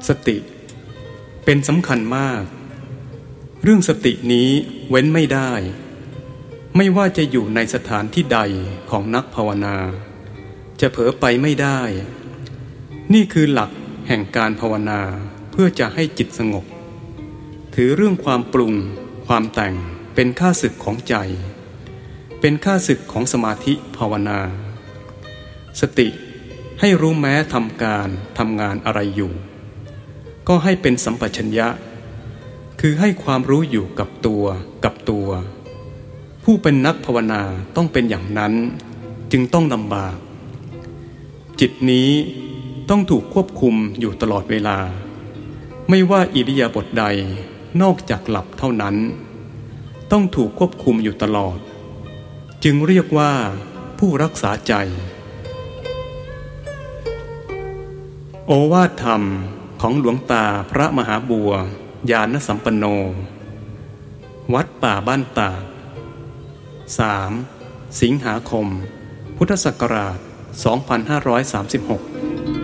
สติเป็นสำคัญมากเรื่องสตินี้เว้นไม่ได้ไม่ว่าจะอยู่ในสถานที่ใดของนักภาวนาจะเผลอไปไม่ได้นี่คือหลักแห่งการภาวนาเพื่อจะให้จิตสงบถือเรื่องความปรุงความแต่งเป็นข้าศึกของใจเป็นข้าศึกของสมาธิภาวนาสติให้รู้แม้ทำงานอะไรอยู่ก็ให้เป็นสัมปชัญญะคือให้ความรู้อยู่กับตัวผู้เป็นนักภาวนาต้องเป็นอย่างนั้นจึงต้องลำบากจิตนี้ต้องถูกควบคุมอยู่ตลอดเวลาไม่ว่าอิริยาบถใดนอกจากหลับเท่านั้นต้องถูกควบคุมอยู่ตลอดจึงเรียกว่าผู้รักษาใจโอวาทธรรมของหลวงตาพระมหาบัวญาณสัมปันโนวัดป่าบ้านตาก3 สิงหาคมพุทธศักราช 2536